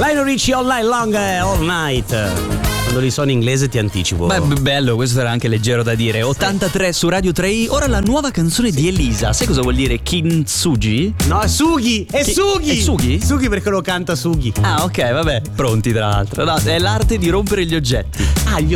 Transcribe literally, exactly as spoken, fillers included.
Lionel Richie All Night Long, eh, All Night. Quando li so in inglese ti anticipo. Beh, bello, questo era anche leggero da dire. ottantatré su Radio tre i. Ora la nuova canzone di Elisa. Sai cosa vuol dire Kintsugi? No, è Sughi, è Chi- Sughi. è Sughi? Sughi perché lo canta Sughi. Ah, ok, vabbè. Pronti tra l'altro. No, è l'arte di rompere gli oggetti. Ah, gli